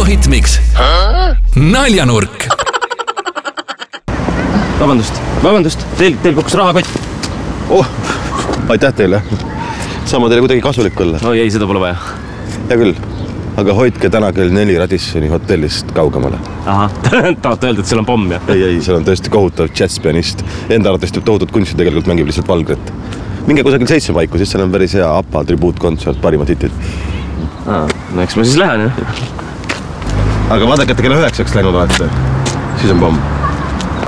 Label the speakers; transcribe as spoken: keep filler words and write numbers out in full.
Speaker 1: Hitmix. Naljanurk.
Speaker 2: Vabandust, vabandust, teil, teil kukkus rahakott.
Speaker 3: Oh, aitäh teile. Saama teile kuidagi kasulik olla.
Speaker 2: No ei, seda pole vaja.
Speaker 3: Hea küll, aga hoidke täna kell neli Radissoni hotellist kaugemale.
Speaker 2: Aha, tahate öelda, et seal on pomm, jah?
Speaker 3: Ei, ei, seal on tõesti kohutav jazz-pianist. Enda arvatest teeb tohutut kunsti, tegelikult mängib lihtsalt valgret. Minge kusagil seitse paiku, siis seal on päris hea Appa tribuutkontsert, parimad hitid.
Speaker 2: Aa, no eks ma siis lähen, jah?
Speaker 3: Aga vaadake, et te kella üheksaks läinud olete. Siis on pomm.